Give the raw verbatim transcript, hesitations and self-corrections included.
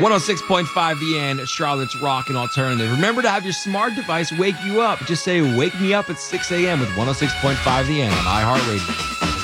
one oh six point five The End, Charlotte's Rock and Alternative. Remember to have your smart device wake you up. Just say, wake me up at six a.m. with one oh six point five The End on iHeartRadio.